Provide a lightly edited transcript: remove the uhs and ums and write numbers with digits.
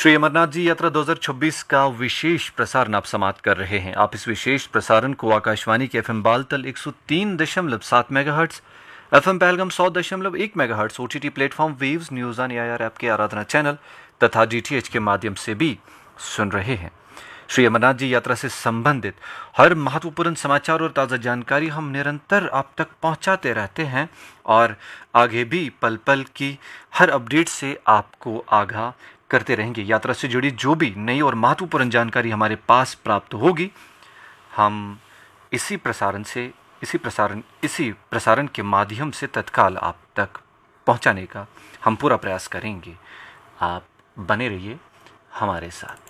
श्री अमरनाथ जी यात्रा 2026 का विशेष प्रसारण आप समाप्त कर रहे हैं। आप इस विशेष प्रसारण को आकाशवाणी के FM Baltal 103.7 megahertz, FM Pahalgam 100.1 megahertz, OTT platform waves, news on AIR app के आराधना चैनल तथा डीटीएच के माध्यम से भी सुन रहे हैं। श्री अमरनाथ जी यात्रा से संबंधित हर महत्वपूर्ण समाचार और ताज़ा जानकारी हम निरंतर आप तक पहुंचाते रहते हैं और आगे भी पल पल की हर अपडेट से आपको आगाह करते रहेंगे। यात्रा से जुड़ी जो भी नई और महत्वपूर्ण जानकारी हमारे पास प्राप्त होगी, हम इसी प्रसारण के माध्यम से तत्काल आप तक पहुंचाने का हम पूरा प्रयास करेंगे। आप बने रहिए हमारे साथ।